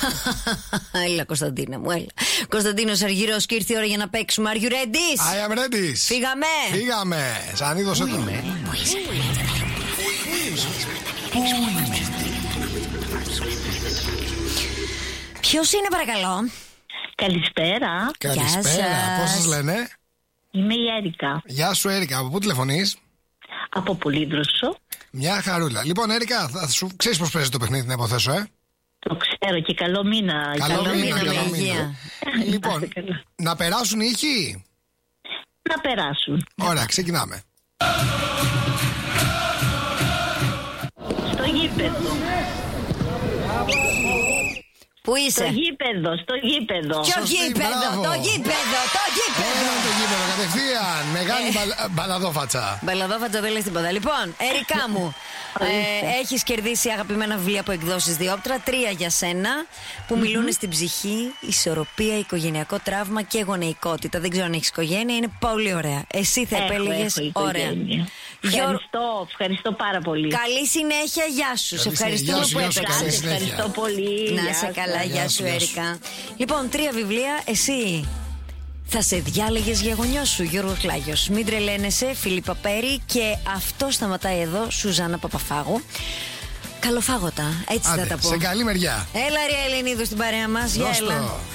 Έλα, Κωνσταντίνα μου, έλα. Κωνσταντίνος Αργυρός και ήρθε η ώρα για να παίξουμε. Are you ready? I am ready. Φύγαμε. Φύγαμε. Σαν είδος εδώ. Ποιος είναι, παρακαλώ? Καλησπέρα. Καλησπέρα. Πώς σας λένε? Είμαι η Έρικα. Γεια σου, Έρικα. Από πού τηλεφωνείς? Από Πολύδροσο. Μια χαρούλα. Λοιπόν, Έρικα, ξέρεις πώς παίζει το παιχνίδι, να υποθέσω, Το ξέρω και καλό μήνα. Καλό μήνα. υγεία. Λοιπόν, να περάσουν οι ήχοι. Να περάσουν. Ωραία, ξεκινάμε. Στο γήπεδο. Πού είσαι? Στο γήπεδο. Ποιο γήπεδο? μπράβο. Το γήπεδο. Έλα το γήπεδο, κατευθείαν. Μεγάλη μπαλαδόφατσα. Μπαλαδόφατσα, δεν λες τίποτα. Λοιπόν, Έρικα μου, έχεις κερδίσει αγαπημένα βιβλία από εκδόσεις Διόπτρα. 3 για σένα που μιλούν στην ψυχή, ισορροπία, οικογενειακό τραύμα και γονεϊκότητα. Δεν ξέρω αν έχεις οικογένεια, είναι πολύ ωραία. Εσύ θα επέλεγες. Ωραία. Ευχαριστώ πάρα πολύ. Καλή συνέχεια, γεια σου. Σε ευχαριστούμε που έπαιξες. Ευχαριστώ πολύ. Να σε καλά, γεια σου, Έρικα. Λοιπόν, 3 βιβλία, εσύ θα σε διάλεγες για γονιό σου? Γιώργο Κλάγιος. Μην τρελαίνεσαι, Φίλιππα Πέρι. Και αυτό σταματάει εδώ, Σουζάννα Παπαφάγου. Καλοφάγωτα, έτσι θα τα πω. Σε καλή μεριά. Έλα ρε Ελληνίδου στην παρέα μας. Γεια, έλα.